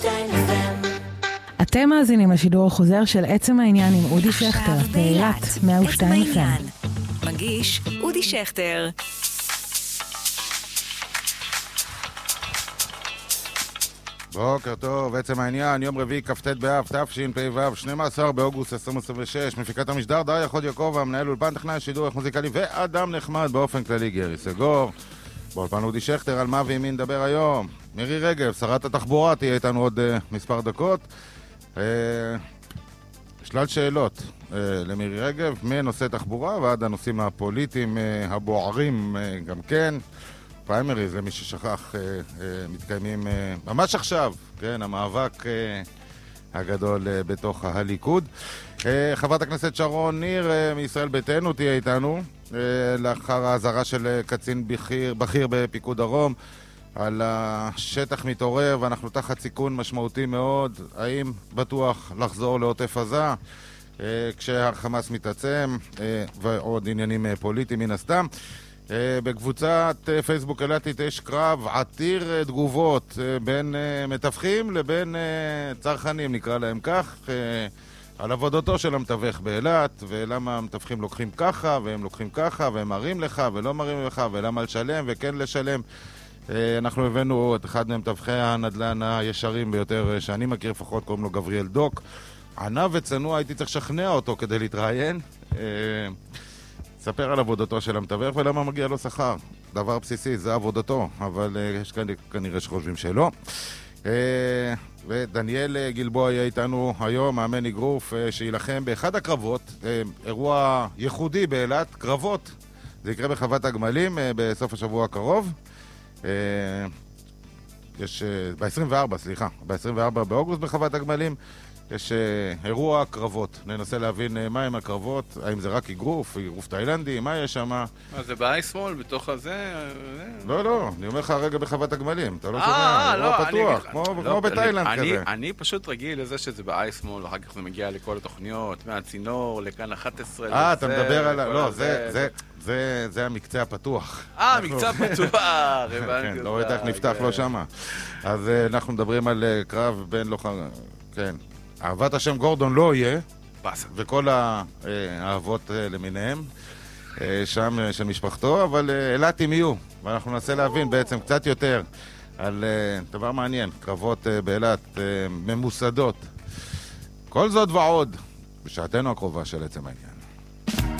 אתם מאזינים לשידור החוזר של עצם העניין עם אודי שכטר באילת 102 FM. מגיש אודי שכטר. בוקר טוב, עצם העניין, יום רביעי כ"ט באב, תשפ"ו, 12 באוגוסט 2026, מפיקת המשדר דריה חוד יעקב, המנהל אולפן טכנאי שידור מוזיקלי ואדם נחמד באופן כללי גרי סגור. באולפן אודי שכטר, על מה ועם מי נדבר היום? מירי רגב, שרת התחבורה, תהיה איתנו עוד מספר דקות. שלל שאלות למירי רגב, מנושא תחבורה ועד הנושאים הפוליטיים הבוערים גם כן. פריימריז, למי ששכח, מתקיימים ממש עכשיו, כן, המאבק הגדול בתוך הליכוד. חברת הכנסת שרון ניר מישראל ביתנו תהיה איתנו, לאחר ההזרה של קצין בכיר בפיקוד דרום על השטח מתעורר ואנחנו תחת סיכון משמעותי מאוד. האם בטוח לחזור לעוטף עזה כשהחמאס מתעצם, ועוד עניינים פוליטיים מן הסתם. בקבוצת פייסבוק אלטית יש קרב עתיר תגובות בין מתווכים לבין צרכנים, נקרא להם כך, על עבודתו של המתווך באילת, ולמה המתווכים לוקחים ככה והם לוקחים ככה והם מראים לך ולא מראים לך, ולמה לשלם וכן לשלם. אנחנו הבאנו את אחד ממתווכי הנדל"ן הישרים ביותר שאני מכיר, לפחות קוראים לו גבריאל דוק. ענה וצנוע, הייתי צריך לשכנע אותו כדי להתראיין. ספר על עבודתו של המתווך ולמה מגיע לו שכר. דבר בסיסי, זה עבודתו, אבל יש כנראה שחושבים שלא. ודניאל גלבוע יהיה איתנו היום, מאמן אגרוף שילחם באחד הקרבות, אירוע ייחודי באילת, קרבות. זה יקרה בחוות הגמלים בסוף השבוע הקרוב. יש ב-24 באוגוסט בחוות הגמלים. יש אירוע קרבות, ננסה להבין מה הם הקרבות, האם זה רק אגרוף תאילנדי, מה יש שם? מה זה באייסמול, בתוך הזה? לא, אני אומר לך הרגע בחוות הגמלים, אתה לא שומע, אירוע פתוח, כמו בתאילנד כזה. אני פשוט רגיל לזה שזה באייסמול, ואחר כך זה מגיע לכל התוכניות, מהצינור, לכאן 11, אתה מדבר על... לא, זה המקצה הפתוח. המקצה הפתוח, כן, לא ראית איך נפתח לו שם. אז אנחנו מדברים על קרב בין כן. אהבת השם גורדון לא יהיה, וכל האהבות למיניהם שם של משפחתו, אבל אילתים יהיו, ואנחנו ננסה להבין בעצם קצת יותר על דבר מעניין, קרבות באילת ממוסדות. כל זאת ועוד בשעתנו הקרובה של עצם העניין.